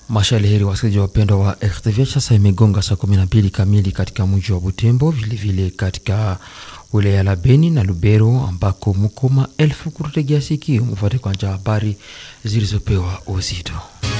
Mashaliheri wasikilizaji wapendwa wa RTV, sasa imegonga saa 12 kamili katika mji wa Butembo, vile vile katika wilaya la Beni na Lubero ambako mko maelfu kututegea sikio. Mfuate kwanza habari zilizopewa uzito.